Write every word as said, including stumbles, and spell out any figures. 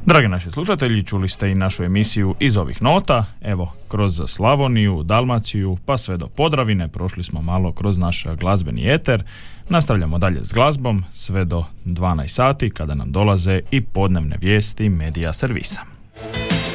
Dragi naši slušatelji, čuli ste i našu emisiju iz ovih nota. Evo, kroz Slavoniju, Dalmaciju, pa sve do Podravine, prošli smo malo kroz naš glazbeni eter. Nastavljamo dalje s glazbom sve do dvanaest sati, kada nam dolaze i podnevne vijesti Medija servisa.